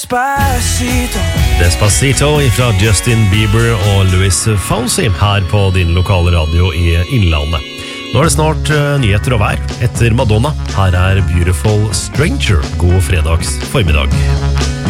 Despacito fra Justin Bieber og Louis Fonsi her på din lokale radio i Innlandet. Nå det snart nyheter og vær etter Madonna. Her Beautiful Stranger. God fredags formiddag.